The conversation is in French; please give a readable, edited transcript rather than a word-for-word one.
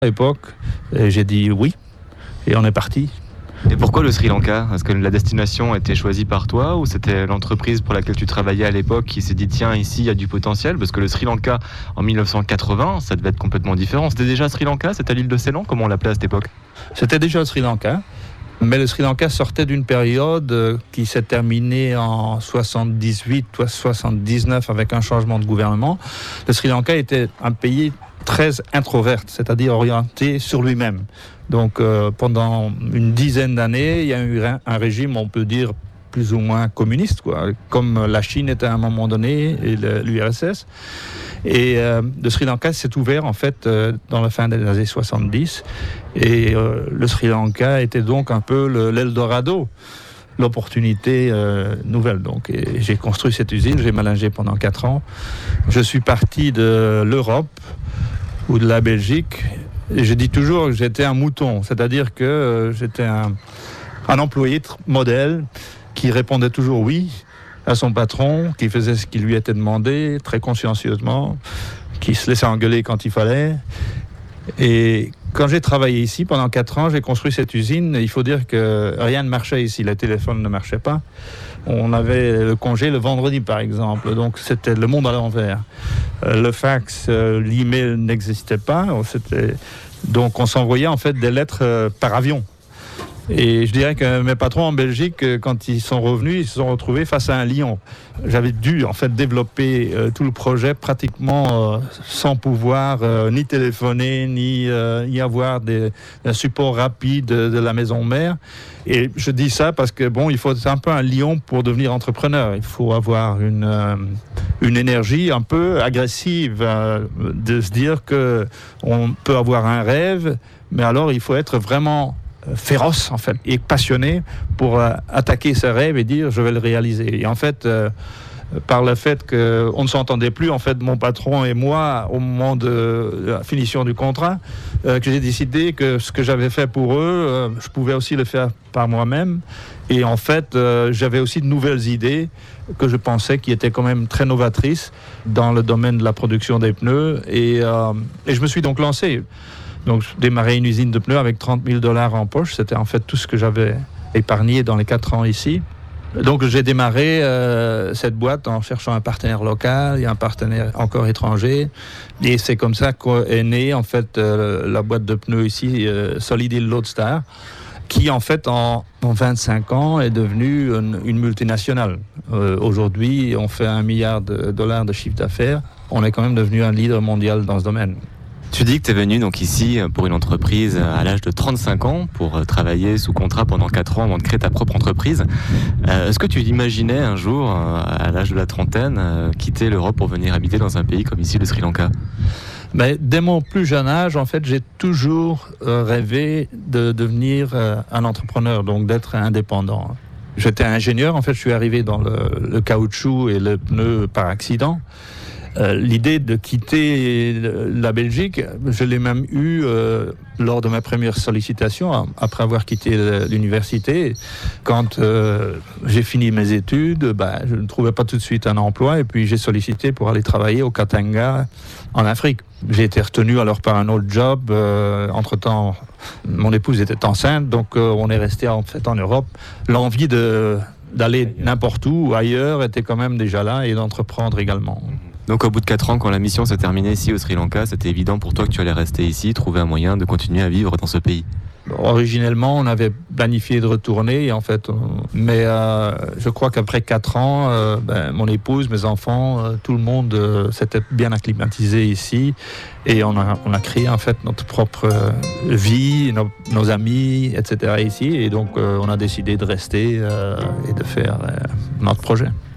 À l'époque, j'ai dit oui, et on est parti. Et pourquoi le Sri Lanka ? Est-ce que la destination a été choisie par toi ou c'était l'entreprise pour laquelle tu travaillais à l'époque qui s'est dit tiens, ici il y a du potentiel ? Parce que le Sri Lanka en 1980, ça devait être complètement différent. C'était déjà Sri Lanka ? C'était à l'île de Ceylan ? Comment on l'appelait à cette époque ? C'était déjà le Sri Lanka, mais le Sri Lanka sortait d'une période qui s'est terminée en 78 ou 79 avec un changement de gouvernement. Le Sri Lanka était un pays très introverte, c'est-à-dire orienté sur lui-même. Donc pendant une dizaine d'années, il y a eu un régime, on peut dire, plus ou moins communiste, quoi, comme la Chine était à un moment donné, et l'URSS. Et le Sri Lanka s'est ouvert en fait dans la fin des années 70. Et le Sri Lanka était donc un peu l'Eldorado, l'opportunité nouvelle. Donc, et j'ai construit cette usine, j'ai malingé pendant 4 ans. Je suis parti de l'Europe ou de la Belgique. Et je dis toujours que j'étais un mouton, c'est-à-dire que j'étais un employé modèle qui répondait toujours oui à son patron, qui faisait ce qui lui était demandé très consciencieusement, qui se laissait engueuler quand il fallait. Et quand j'ai travaillé ici pendant 4 ans, j'ai construit cette usine. Il faut dire que rien ne marchait ici, le téléphone ne marchait pas. On avait le congé le vendredi, par exemple, donc c'était le monde à l'envers. Le fax, l'email n'existait pas, donc on s'envoyait en fait des lettres par avion. Et je dirais que mes patrons en Belgique, quand ils sont revenus, ils se sont retrouvés face à un lion. J'avais dû en fait développer tout le projet pratiquement sans pouvoir ni téléphoner, ni avoir un support rapide de la maison mère. Et je dis ça parce que bon, il faut être un peu un lion pour devenir entrepreneur. Il faut avoir une énergie un peu agressive, de se dire que on peut avoir un rêve, mais alors il faut être vraiment féroce en fait et passionné pour attaquer ce rêve et dire je vais le réaliser. Et en fait par le fait qu'on ne s'entendait plus en fait mon patron et moi au moment de la finition du contrat, que j'ai décidé que ce que j'avais fait pour eux, je pouvais aussi le faire par moi-même. Et en fait j'avais aussi de nouvelles idées que je pensais qui étaient quand même très novatrices dans le domaine de la production des pneus et je me suis donc lancé. Donc, je démarrais une usine de pneus avec $30,000 en poche. C'était en fait tout ce que j'avais épargné dans les 4 ans ici. Donc, j'ai démarré cette boîte en cherchant un partenaire local et un partenaire encore étranger. Et c'est comme ça qu'est née en fait la boîte de pneus ici, Solid Hill Loadstar, qui en fait en 25 ans est devenue une multinationale. Aujourd'hui, on fait $1 milliard de chiffre d'affaires. On est quand même devenu un leader mondial dans ce domaine. Tu dis que tu es venu donc ici pour une entreprise à l'âge de 35 ans pour travailler sous contrat pendant 4 ans avant de créer ta propre entreprise. Est-ce que tu imaginais un jour, à l'âge de la trentaine, quitter l'Europe pour venir habiter dans un pays comme ici, le Sri Lanka ? Mais dès mon plus jeune âge, en fait, j'ai toujours rêvé de devenir un entrepreneur, donc d'être indépendant. J'étais ingénieur, en fait, je suis arrivé dans le caoutchouc et le pneu par accident. L'idée de quitter la Belgique, je l'ai même eue lors de ma première sollicitation, après avoir quitté l'université. Quand j'ai fini mes études, je ne trouvais pas tout de suite un emploi et puis j'ai sollicité pour aller travailler au Katanga, en Afrique. J'ai été retenu alors par un autre job. Entre-temps, mon épouse était enceinte, donc on est resté en fait en Europe. L'envie d'aller n'importe où ailleurs était quand même déjà là et d'entreprendre également. Donc au bout de 4 ans, quand la mission s'est terminée ici au Sri Lanka, c'était évident pour toi que tu allais rester ici, trouver un moyen de continuer à vivre dans ce pays. Originellement, on avait planifié de retourner, en fait, mais je crois qu'après 4 ans, mon épouse, mes enfants, tout le monde s'était bien acclimatisé ici, et on a créé en fait notre propre vie, nos amis, etc. ici, et donc on a décidé de rester et de faire notre projet.